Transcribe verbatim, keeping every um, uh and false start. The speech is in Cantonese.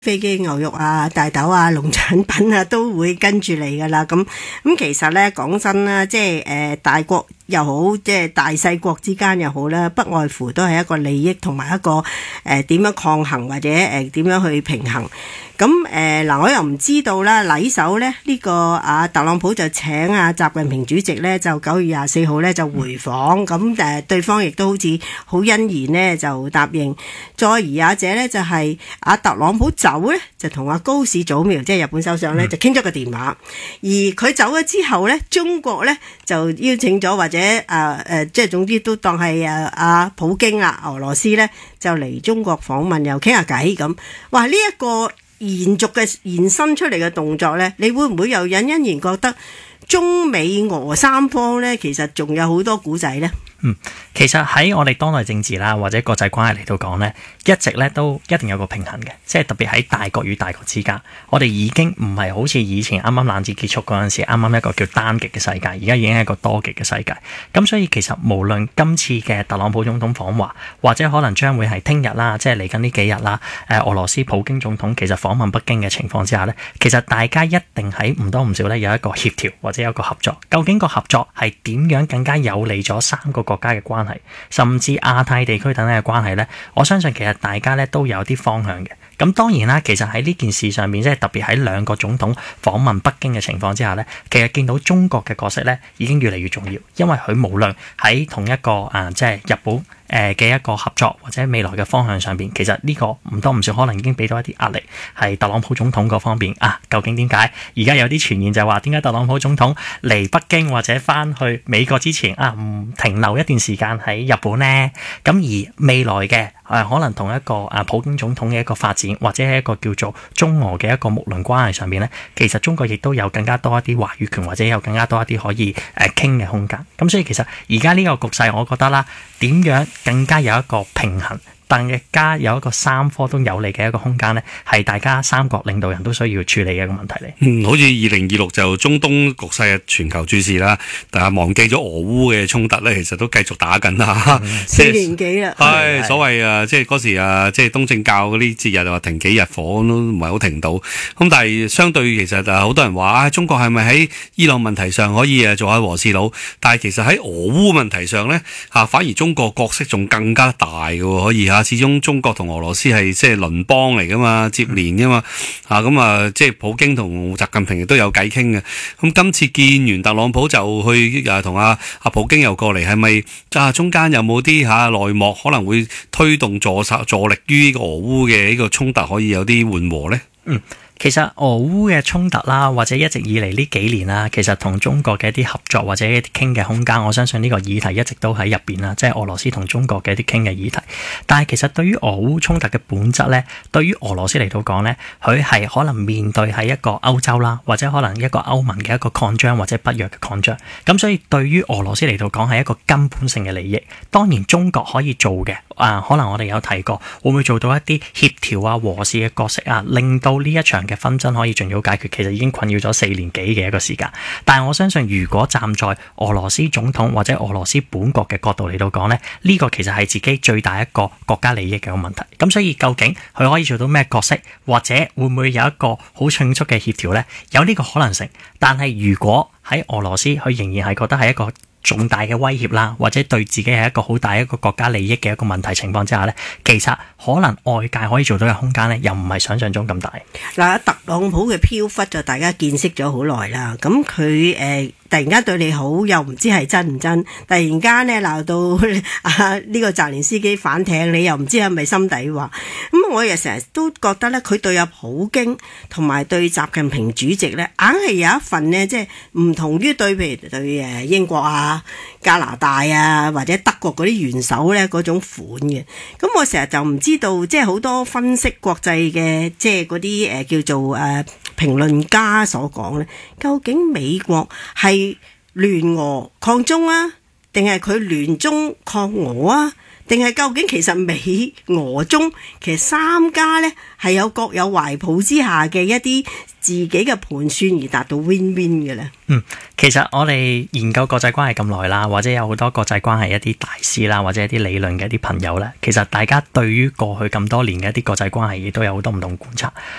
飛機牛肉啊、大豆啊、農產品啊都會跟住嚟噶啦。咁咁其實咧講真啦，即係誒、呃、大國又好，即係大細國之間又好啦，不外乎都係一個利益同埋一個誒點、呃、樣抗衡或者誒點、呃、樣去平衡。咁誒嗱，我又唔知道啦。禮首咧呢、這個啊特朗普就請啊習近平主席咧就九月廿四號咧就回訪，咁誒、呃、對方亦都好似好欣然呢就答應。再而也者咧就係、是、啊特朗普走咧就同阿高市早苗即係日本首相咧就傾咗個電話，而佢走咗之後咧，中國咧就邀請咗或者誒誒、呃、即係總之都當係誒阿普京啊俄羅斯咧就嚟中國訪問又傾下偈咁。哇！呢、這、一個延續嘅延伸出嚟嘅動作呢，你會唔會又隱隱然覺得中美俄三方呢，其實仲有好多古仔呢？ 嗯，其實喺我哋當代政治啦，或者國際關係嚟到講呢，一直咧都一定有個平衡嘅，即係特別喺大國與大國之間，我哋已經唔係好似以前啱啱冷戰結束嗰陣時，啱啱一個叫單極嘅世界，而家已經係一個多極嘅世界。咁所以其實無論今次嘅特朗普總統訪華，或者可能將會係聽日啦，即係嚟緊呢幾日啦，誒俄羅斯普京總統其實訪問北京嘅情況之下呢，其實大家一定喺唔多唔少咧有一個協調或者有一個合作。究竟個合作係點樣更加有利咗三個國家嘅關係，甚至亞太地區等等嘅關係呢？我相信其實大家咧都有啲方向嘅。咁當然啦，其實喺呢件事上面，即係特別喺兩個總統訪問北京嘅情況之下呢，其實見到中國嘅角色呢已經越嚟越重要，因為佢無論喺同一個啊即係日本誒嘅一個合作或者未來嘅方向上邊，其實呢個唔多唔少可能已經俾到一啲壓力，係特朗普總統嗰方面啊。究竟點解而家有啲傳言就話點解特朗普總統嚟北京或者翻去美國之前啊唔停留一段時間喺日本呢？咁而未來嘅誒可能同一個啊普京總統嘅一個發展，或者係一個叫做中俄嘅一個睦鄰關係上邊呢，其實中國亦都有更加多一啲話語權，或者有更加多一啲可以誒傾嘅空間。咁所以其實而家呢個局勢，我覺得啦，點樣更加有一個平衡，但亦加有一個三科都有利嘅一個空間呢，係大家三國領導人都需要處理嘅一個問題嚟。 嗯，好似二零二六就中東局勢嘅全球注視啦，但係忘記咗俄烏嘅衝突呢，其實都繼續打緊啦。 嗯、四年幾啦， 係所謂啊，即係嗰時啊，即係東正教嗰啲節日就話停幾日火都唔係好停到。咁但係相對其實啊，好多人話啊，中國係咪喺伊朗問題上可以啊做下和事佬？但係其實喺俄烏問題上呢，嚇反而中國角色仲更加大嘅喎，可以嚇。始終中國同俄羅斯係即係鄰邦嚟噶嘛，接連噶嘛，嚇咁啊，即係普京同習近平亦都有偈傾嘅。咁今次見完特朗普就去啊同阿阿普京又過嚟，係咪啊中間有冇啲嚇內幕可能會推動助殺助力於呢個俄烏嘅呢個衝突可以有啲緩和呢？ 嗯。其實俄烏嘅衝突啦，或者一直以嚟呢幾年啦，其實同中國嘅一啲合作或者一啲傾嘅空間，我相信呢個議題一直都喺入邊啦，即係俄羅斯同中國嘅一啲傾嘅議題。但係其實對於俄烏衝突嘅本質呢，對於俄羅斯嚟到講呢，佢係可能面對係一個歐洲啦，或者可能一個歐盟嘅一個擴張或者北約嘅擴張。咁所以對於俄羅斯嚟到講係一個根本性嘅利益。當然中國可以做嘅啊，可能我哋有提過，會唔會做到一啲協調啊、和事嘅角色啊，令到呢一場嘅紛爭可以盡早解決，其實已經困擾咗四年幾嘅一個時間。但係我相信，如果站在俄羅斯總統或者俄羅斯本國嘅角度嚟到講呢，呢個其實係自己最大一個國家利益嘅一個問題。咁所以究竟佢可以做到咩角色，或者會唔會有一個好迅速嘅協調呢？有呢個可能性。但係如果喺俄羅斯，佢仍然係覺得係一個重大嘅威脅啦，或者對自己係一個好大一個國家利益嘅一個問題情況之下呢，其實可能外界可以做到嘅空間呢，又唔係想象中咁大。 嗱，特朗普嘅飄忽就大家見識咗好耐啦。咁佢誒突然間對你好，又唔知係真唔真。突然間呢鬧到啊呢個澤連斯基反艇，你又唔知係咪心底話。咁我又成日都覺得呢，佢對阿普京同埋對習近平主席呢，硬係有一份呢，即係唔同於對譬如對誒英國啊、加拿大啊或者德國嗰啲元首呢嗰種款嘅。咁我成日就唔知道，即係好多分析國際嘅即係嗰啲誒叫做誒評論家所講呢，究竟美國係聯俄抗中啊，定係佢聯中抗俄啊？定係究竟其實美俄中其實三家呢係有各有懷抱之下嘅一啲自己嘅盤算而達到 win win 嘅咧？ 嗯，其實我哋研究國際關係咁耐啦，或者有好多國際關係一啲大師啦，或者一啲理論嘅一啲朋友咧，其實大家對於過去咁多年嘅一啲國際關係亦都有好多唔同觀察。